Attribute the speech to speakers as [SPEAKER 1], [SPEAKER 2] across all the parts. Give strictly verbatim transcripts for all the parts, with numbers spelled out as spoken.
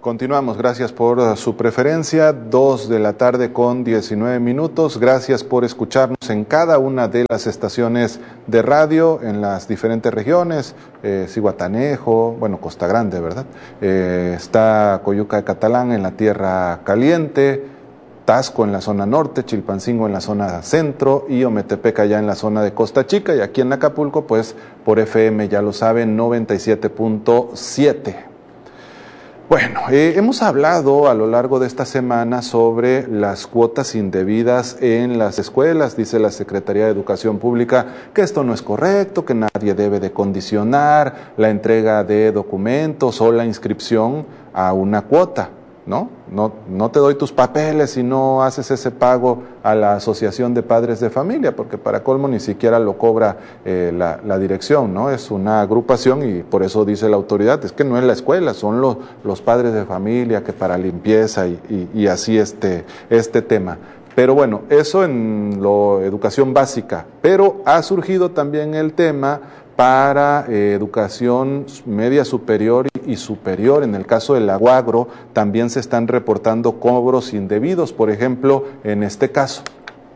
[SPEAKER 1] continuamos. Gracias por su preferencia. Dos de la tarde con diecinueve minutos. Gracias por escucharnos en cada una de las estaciones de radio en las diferentes regiones. Eh, Zihuatanejo, bueno, Costa Grande, ¿verdad? Eh, está Coyuca de Catalán en la Tierra Caliente, Tasco en la zona norte, Chilpancingo en la zona centro y Ometepec allá en la zona de Costa Chica, y aquí en Acapulco pues por F M, ya lo saben, noventa y siete punto siete. Bueno, eh, hemos hablado a lo largo de esta semana sobre las cuotas indebidas en las escuelas. Dice la Secretaría de Educación Pública que esto no es correcto, que nadie debe de condicionar la entrega de documentos o la inscripción a una cuota, ¿no? No, no te doy tus papeles si no haces ese pago a la Asociación de Padres de Familia, porque para colmo ni siquiera lo cobra eh, la, la dirección, ¿no? Es una agrupación y por eso dice la autoridad, es que no es la escuela, son los, los padres de familia que para limpieza y, y, y así este, este tema. Pero bueno, eso en lo educación básica, pero ha surgido también el tema para eh, educación media superior y superior. En el caso del Aguagro también se están reportando cobros indebidos, por ejemplo, en este caso.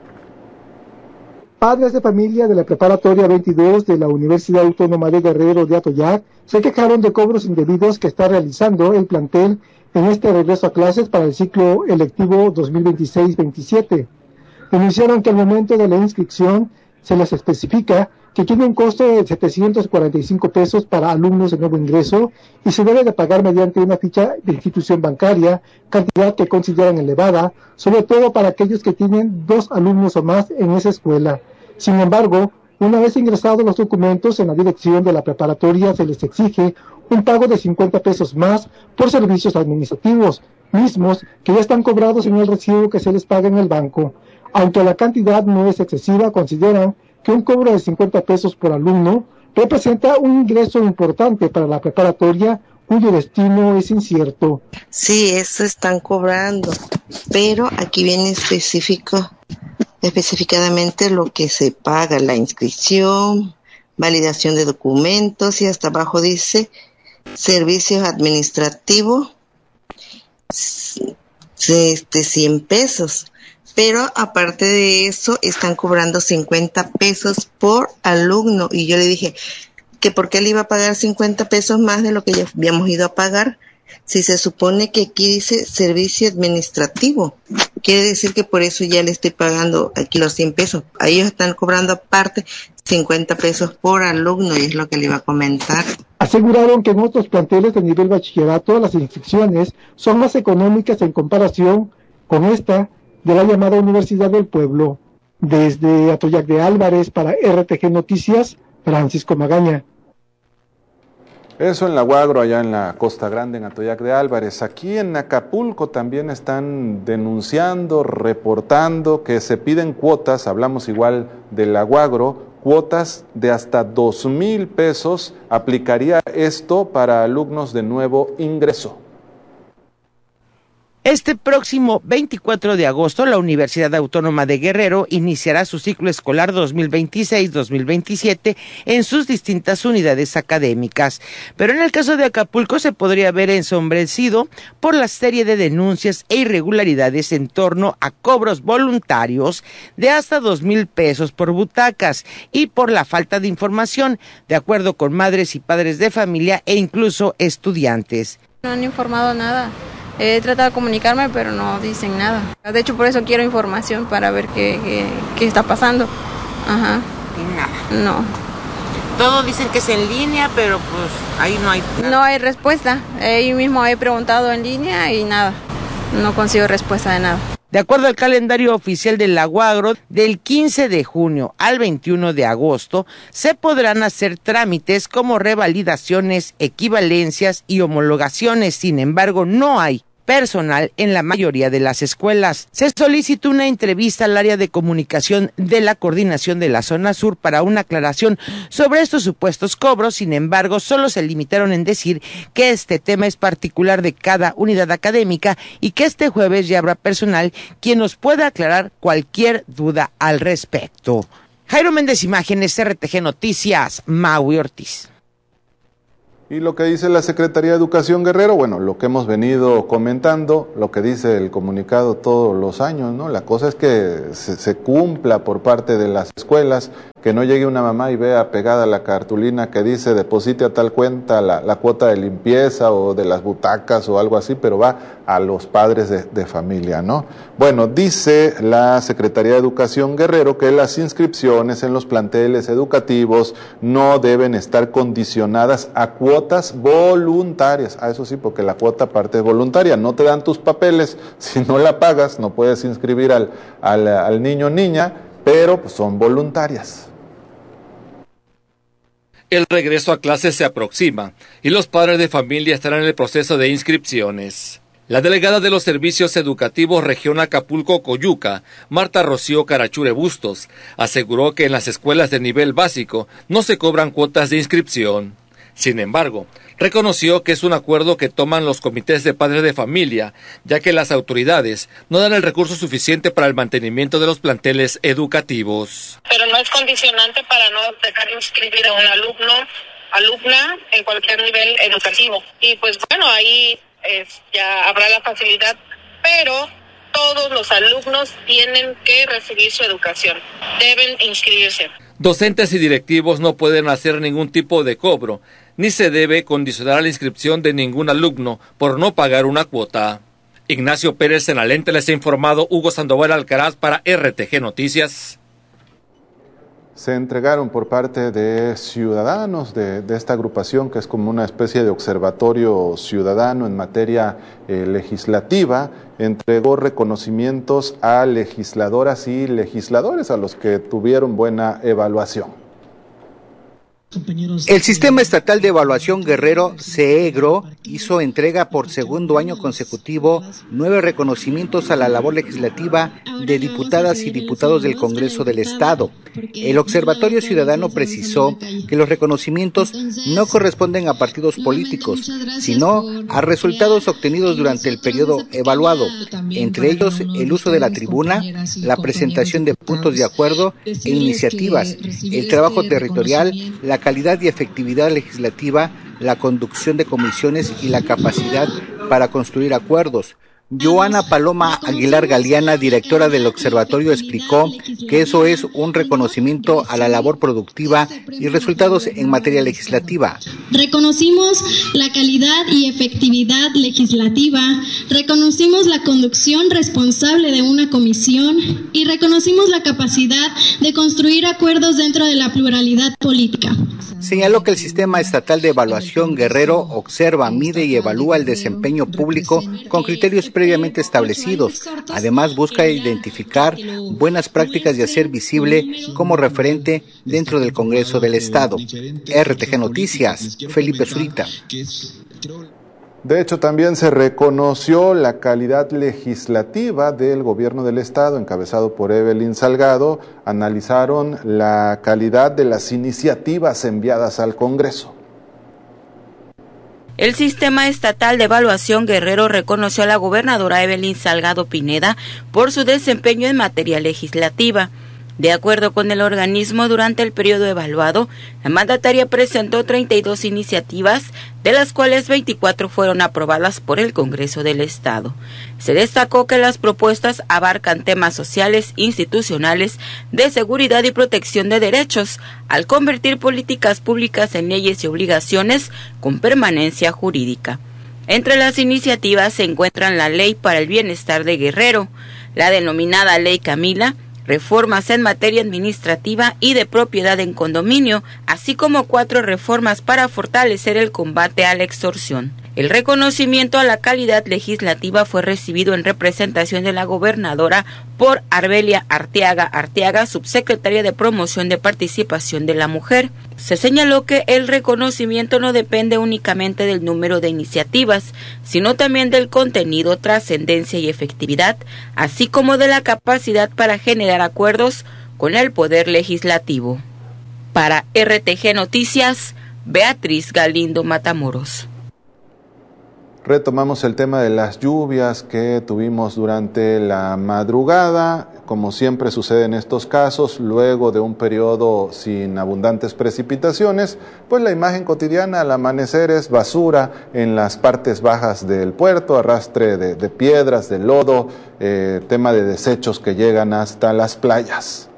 [SPEAKER 2] Padres de familia de la preparatoria veintidós de la Universidad Autónoma de Guerrero de Atoyac se quejaron de cobros indebidos que está realizando el plantel en este regreso a clases para el ciclo electivo dos mil veintiséis veintisiete. Denunciaron que al momento de la inscripción se les especifica que tiene un costo de setecientos cuarenta y cinco pesos para alumnos de nuevo ingreso y se debe de pagar mediante una ficha de institución bancaria, cantidad que consideran elevada, sobre todo para aquellos que tienen dos alumnos o más en esa escuela. Sin embargo, una vez ingresados los documentos en la dirección de la preparatoria, se les exige un pago de cincuenta pesos más por servicios administrativos, mismos que ya están cobrados en el recibo que se les paga en el banco. Aunque la cantidad no es excesiva, consideran que un cobro de cincuenta pesos por alumno representa un ingreso importante para la preparatoria cuyo destino es incierto.
[SPEAKER 3] Sí, eso están cobrando, pero aquí viene específico, especificadamente lo que se paga, la inscripción, validación de documentos, y hasta abajo dice servicios administrativos, este, cien pesos. Pero aparte de eso, están cobrando cincuenta pesos por alumno. Y yo le dije que por qué le iba a pagar cincuenta pesos más de lo que ya habíamos ido a pagar, si se supone que aquí dice servicio administrativo. Quiere decir que por eso ya le estoy pagando aquí los cien pesos. A ellos están cobrando aparte cincuenta pesos por alumno, y es lo que le iba a comentar.
[SPEAKER 2] Aseguraron que en otros planteles de nivel bachillerato las inscripciones son más económicas en comparación con esta de la llamada Universidad del Pueblo. Desde Atoyac de Álvarez para R T G Noticias, Francisco Magaña.
[SPEAKER 1] Eso en la Aguagro, allá en la Costa Grande, en Atoyac de Álvarez. Aquí en Acapulco también están denunciando, reportando que se piden cuotas, hablamos igual del Aguagro, cuotas de hasta dos mil pesos. Aplicaría esto para alumnos de nuevo ingreso.
[SPEAKER 4] Este próximo veinticuatro de agosto, la Universidad Autónoma de Guerrero iniciará su ciclo escolar dos mil veintiséis dos mil veintisiete en sus distintas unidades académicas. Pero en el caso de Acapulco se podría ver ensombrecido por la serie de denuncias e irregularidades en torno a cobros voluntarios de hasta dos mil pesos por butacas y por la falta de información, de acuerdo con madres y padres de familia e incluso estudiantes.
[SPEAKER 5] No han informado nada. He tratado de comunicarme, pero no dicen nada. De hecho, por eso quiero información para ver qué, qué, qué está pasando. Ajá.
[SPEAKER 4] Y nada.
[SPEAKER 5] No.
[SPEAKER 4] Todos dicen que es en línea, pero pues ahí no hay nada.
[SPEAKER 5] No hay respuesta. Ahí mismo he preguntado en línea y nada. No consigo respuesta de nada.
[SPEAKER 4] De acuerdo al calendario oficial del Aguagro, del quince de junio al veintiuno de agosto se podrán hacer trámites como revalidaciones, equivalencias y homologaciones. Sin embargo, no hay personal en la mayoría de las escuelas. Se solicitó una entrevista al área de comunicación de la coordinación de la zona sur para una aclaración sobre estos supuestos cobros. Sin embargo, solo se limitaron en decir que este tema es particular de cada unidad académica y que este jueves ya habrá personal quien nos pueda aclarar cualquier duda al respecto. Jairo Méndez, Imágenes, R T G Noticias, Maui Ortiz.
[SPEAKER 1] Y lo que dice la Secretaría de Educación Guerrero, bueno, lo que hemos venido comentando, lo que dice el comunicado todos los años, ¿no? La cosa es que se, se cumpla por parte de las escuelas, que no llegue una mamá y vea pegada la cartulina que dice deposite a tal cuenta la, la cuota de limpieza o de las butacas o algo así, pero va a los padres de, de familia, ¿no? Bueno, dice la Secretaría de Educación Guerrero que las inscripciones en los planteles educativos no deben estar condicionadas a cuotas voluntarias. Ah, eso sí, porque la cuota aparte es voluntaria, no te dan tus papeles, si no la pagas no puedes inscribir al, al, al niño o niña, pero pues, son voluntarias.
[SPEAKER 6] El regreso a clases se aproxima y los padres de familia estarán en el proceso de inscripciones. La delegada de los Servicios Educativos Región Acapulco-Coyuca, Marta Rocío Carachure Bustos, aseguró que en las escuelas de nivel básico no se cobran cuotas de inscripción. Sin embargo, reconoció que es un acuerdo que toman los comités de padres de familia, ya que las autoridades no dan el recurso suficiente para el mantenimiento de los planteles educativos.
[SPEAKER 7] Pero no es condicionante para no dejar inscribir a un alumno, alumna en cualquier nivel educativo. Y pues bueno, ahí es, ya habrá la facilidad, pero todos los alumnos tienen que recibir su educación, deben inscribirse.
[SPEAKER 6] Docentes y directivos no pueden hacer ningún tipo de cobro, ni se debe condicionar la inscripción de ningún alumno por no pagar una cuota. Ignacio Pérez en Alente les ha informado Hugo Sandoval Alcaraz para R T G Noticias.
[SPEAKER 1] Se entregaron por parte de ciudadanos de, de esta agrupación, que es como una especie de observatorio ciudadano en materia eh, legislativa, entregó reconocimientos a legisladoras y legisladores a los que tuvieron buena evaluación.
[SPEAKER 8] El Sistema Estatal de Evaluación Guerrero, SEEGRO, hizo entrega por segundo año consecutivo nueve reconocimientos a la labor legislativa de diputadas y diputados del Congreso del Estado. El Observatorio Ciudadano precisó que los reconocimientos no corresponden a partidos políticos, sino a resultados obtenidos durante el periodo evaluado, entre ellos el uso de la tribuna, la presentación de puntos de acuerdo e iniciativas, el trabajo territorial, la calidad y efectividad legislativa, la conducción de comisiones y la capacidad para construir acuerdos. Joana Paloma Aguilar Galeana, directora del observatorio, explicó que eso es un reconocimiento a la labor productiva y resultados en materia legislativa.
[SPEAKER 9] Reconocimos la calidad y efectividad legislativa, reconocimos la conducción responsable de una comisión y reconocimos la capacidad de construir acuerdos dentro de la pluralidad política.
[SPEAKER 8] Señaló que el Sistema Estatal de Evaluación Guerrero observa, mide y evalúa el desempeño público con criterios previamente establecidos. Además, busca identificar buenas prácticas y hacer visible como referente dentro del Congreso del Estado. R T G Noticias, Felipe Zurita.
[SPEAKER 1] De hecho, también se reconoció la calidad legislativa del gobierno del Estado, encabezado por Evelyn Salgado. Analizaron la calidad de las iniciativas enviadas al Congreso.
[SPEAKER 10] El Sistema Estatal de Evaluación Guerrero reconoció a la gobernadora Evelyn Salgado Pineda por su desempeño en materia legislativa. De acuerdo con el organismo, durante el periodo evaluado, la mandataria presentó treinta y dos iniciativas, de las cuales veinticuatro fueron aprobadas por el Congreso del Estado. Se destacó que las propuestas abarcan temas sociales, institucionales, de seguridad y protección de derechos, al convertir políticas públicas en leyes y obligaciones con permanencia jurídica. Entre las iniciativas se encuentran la Ley para el Bienestar de Guerrero, la denominada Ley Camila, reformas en materia administrativa y de propiedad en condominio, así como cuatro reformas para fortalecer el combate a la extorsión. El reconocimiento a la calidad legislativa fue recibido en representación de la gobernadora por Arbelia Arteaga Arteaga, subsecretaria de Promoción de Participación de la Mujer. Se señaló que el reconocimiento no depende únicamente del número de iniciativas, sino también del contenido, trascendencia y efectividad, así como de la capacidad para generar acuerdos con el Poder Legislativo. Para R T G Noticias, Beatriz Galindo Matamoros.
[SPEAKER 1] Retomamos el tema de las lluvias que tuvimos durante la madrugada. Como siempre sucede en estos casos, luego de un periodo sin abundantes precipitaciones, pues la imagen cotidiana al amanecer es basura en las partes bajas del puerto, arrastre de, de piedras, de lodo, eh, tema de desechos que llegan hasta las playas.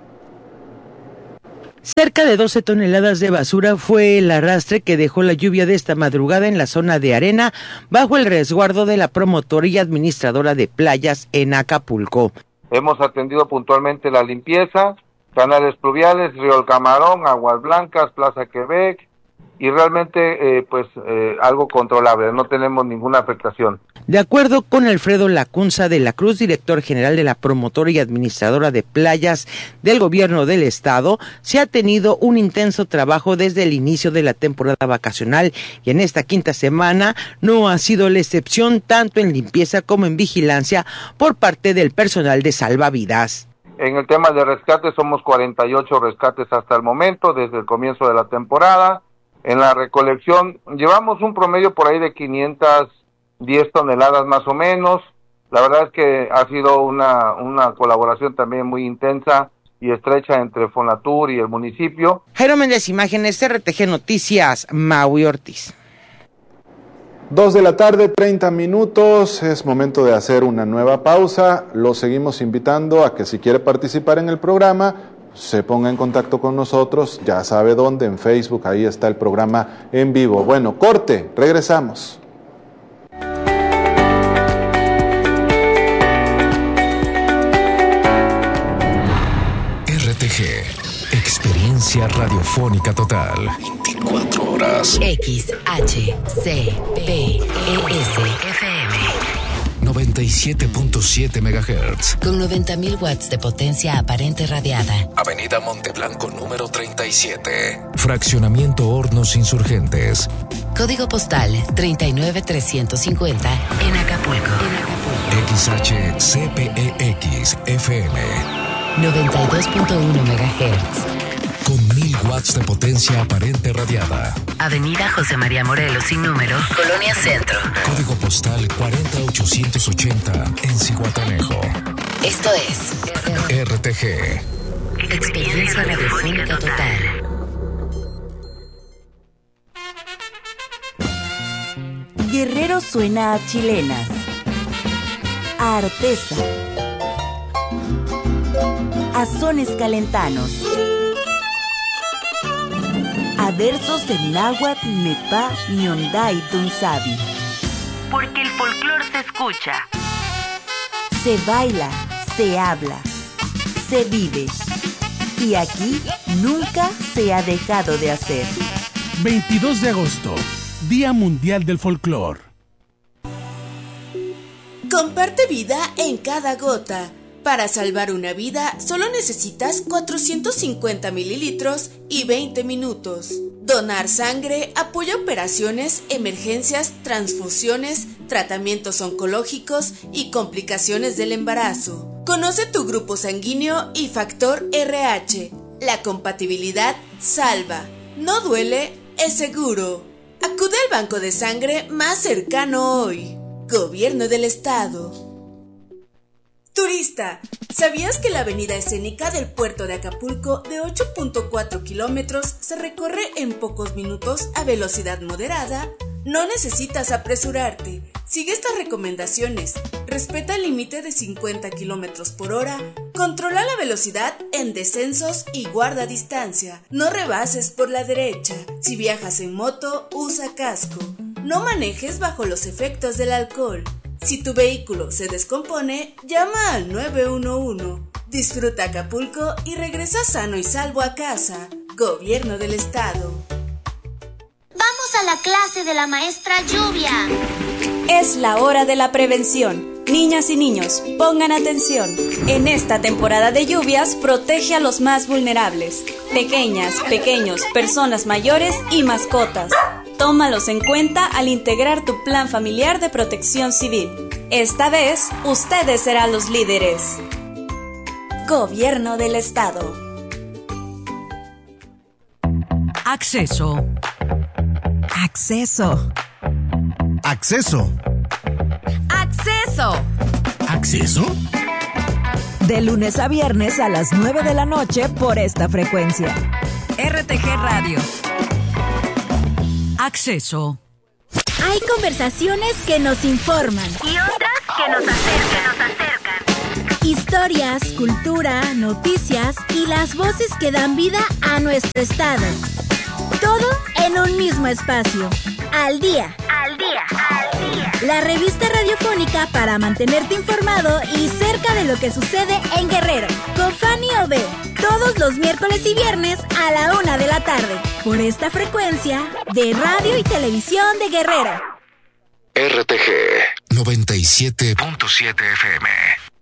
[SPEAKER 4] Cerca de doce toneladas de basura fue el arrastre que dejó la lluvia de esta madrugada en la zona de arena, bajo el resguardo de la promotora y administradora de playas en Acapulco.
[SPEAKER 11] Hemos atendido puntualmente la limpieza, canales pluviales, Río El Camarón, Aguas Blancas, Plaza Quebec, y realmente eh, pues eh, algo controlable, no tenemos ninguna afectación.
[SPEAKER 4] De acuerdo con Alfredo Lacunza de la Cruz, director general de la promotora y administradora de playas del gobierno del estado, se ha tenido un intenso trabajo desde el inicio de la temporada vacacional y en esta quinta semana no ha sido la excepción tanto en limpieza como en vigilancia por parte del personal de salvavidas.
[SPEAKER 11] En el tema de rescate somos cuarenta y ocho rescates hasta el momento, desde el comienzo de la temporada. En la recolección llevamos un promedio por ahí de quinientas diez toneladas más o menos. La verdad es que ha sido una, una colaboración también muy intensa y estrecha entre Fonatur y el municipio.
[SPEAKER 4] Jairo Méndez, Imágenes, R T G Noticias, Maui Ortiz.
[SPEAKER 1] Dos de la tarde, treinta minutos, es momento de hacer una nueva pausa. Lo seguimos invitando a que si quiere participar en el programa, se ponga en contacto con nosotros, ya sabe dónde, en Facebook, ahí está el programa en vivo. Bueno, corte, regresamos.
[SPEAKER 12] R T G, experiencia radiofónica total. veinticuatro horas.
[SPEAKER 13] X H C P E S F M
[SPEAKER 12] noventa y siete punto siete megahertz.
[SPEAKER 13] Con noventa mil watts de potencia aparente radiada.
[SPEAKER 12] Avenida Monteblanco número treinta y siete. Fraccionamiento Hornos Insurgentes.
[SPEAKER 13] Código postal treinta y nueve trescientos cincuenta en Acapulco.
[SPEAKER 12] X H C P E X F M
[SPEAKER 13] noventa y dos punto uno megahertz.
[SPEAKER 12] Con mil watts de potencia aparente radiada.
[SPEAKER 13] Avenida José María Morelos sin número, Colonia Centro.
[SPEAKER 12] Código postal cuarenta mil ochocientos ochenta en Zihuatanejo.
[SPEAKER 13] Esto es
[SPEAKER 12] R T G,
[SPEAKER 13] experiencia radiofónica total.
[SPEAKER 14] Guerrero suena a chilenas, a artesa, a sones calentanos, a versos en náhuatl, nepá, ñondá y tunzabi.
[SPEAKER 15] Porque el folclor se escucha,
[SPEAKER 14] se baila, se habla, se vive. Y aquí nunca se ha dejado de hacer.
[SPEAKER 16] veintidós de agosto, Día Mundial del Folclor.
[SPEAKER 17] Comparte vida en cada gota. Para salvar una vida, solo necesitas cuatrocientos cincuenta mililitros y veinte minutos. Donar sangre apoya operaciones, emergencias, transfusiones, tratamientos oncológicos y complicaciones del embarazo. Conoce tu grupo sanguíneo y factor R H. La compatibilidad salva. No duele, es seguro. Acude al banco de sangre más cercano hoy. Gobierno del Estado. Turista, ¿sabías que la avenida escénica del puerto de Acapulco de ocho punto cuatro kilómetros se recorre en pocos minutos a velocidad moderada? No necesitas apresurarte. Sigue estas recomendaciones. Respeta el límite de cincuenta kilómetros por hora. Controla la velocidad en descensos y guarda distancia. No rebases por la derecha. Si viajas en moto, usa casco. No manejes bajo los efectos del alcohol. Si tu vehículo se descompone, llama al nueve uno uno. Disfruta Acapulco y regresa sano y salvo a casa. Gobierno del Estado.
[SPEAKER 18] Vamos a la clase de la maestra Lluvia.
[SPEAKER 19] Es la hora de la prevención. Niñas y niños, pongan atención. En esta temporada de lluvias, protege a los más vulnerables. Pequeñas, pequeños, personas mayores y mascotas. Tómalos en cuenta al integrar tu plan familiar de protección civil. Esta vez, ustedes serán los líderes. Gobierno del Estado.
[SPEAKER 20] Acceso. Acceso.
[SPEAKER 21] Acceso.
[SPEAKER 20] ¡Acceso!
[SPEAKER 16] ¿Acceso?
[SPEAKER 20] De lunes a viernes a las nueve de la noche por esta frecuencia. R T G Radio. Acceso.
[SPEAKER 21] Hay conversaciones que nos informan.
[SPEAKER 15] Y otras que nos acercan. Nos acercan.
[SPEAKER 21] Historias, cultura, noticias y las voces que dan vida a nuestro estado. Todo en un mismo espacio. Al día.
[SPEAKER 15] Al día. Al día.
[SPEAKER 21] La revista radiofónica para mantenerte informado y cerca de lo que sucede en Guerrero. Con Fanny Ove. Todos los miércoles y viernes a la una de la tarde. Por esta frecuencia de Radio y Televisión de Guerrero.
[SPEAKER 12] R T G noventa y siete punto siete F M.